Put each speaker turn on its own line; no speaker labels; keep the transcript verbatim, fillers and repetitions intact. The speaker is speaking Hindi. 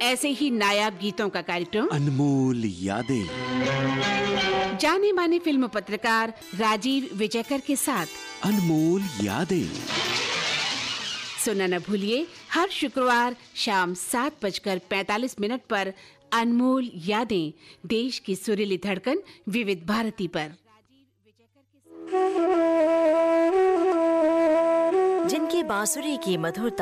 ऐसे ही नायाब गीतों का कार्यक्रम
अनमोल यादें।
जाने माने फिल्म पत्रकार राजीव विजयकर के साथ
अनमोल यादें
सुनना न भूलिए हर शुक्रवार शाम सात बजकर पैंतालीस मिनट पर अनमोल यादें, देश की सुरीली धड़कन विविध भारती पर।
जिनकी बांसुरी की मधुरता